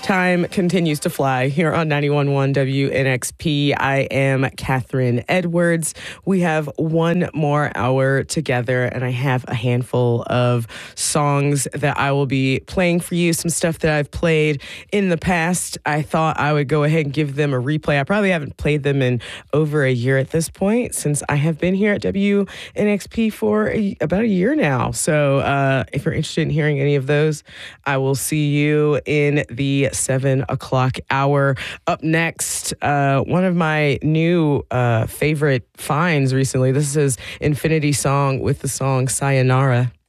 Time continues to fly here on 91.1 WNXP. I am Catherine Edwards. We have one more hour together, and I have a handful of songs that I will be playing for you, some stuff that I've played in the past. I thought I would go ahead and give them a replay. I probably haven't played them in over a year at this point, since I have been here at WNXP for about a year now. So if you're interested in hearing any of those, I will see you in the 7 o'clock hour. Up next, one of my new favorite finds recently. This is Infinity Song with the song Sayonara.